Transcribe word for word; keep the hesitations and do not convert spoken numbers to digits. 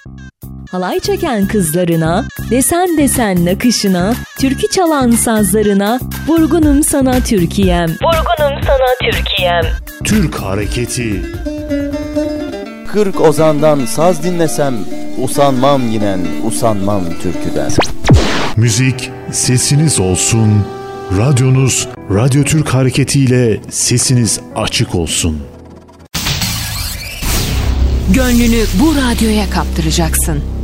Halay çeken kızlarına, desen desen nakışına, türkü çalan sazlarına, vurgunum sana Türkiye'm, vurgunum sana Türkiye'm. Türk hareketi. Kırk ozandan saz dinlesem, usanmam yinen, usanmam türküden. Müzik sesiniz olsun, radyonuz Radyo Türk Hareketi ile sesiniz açık olsun. Gönlünü bu radyoya kaptıracaksın.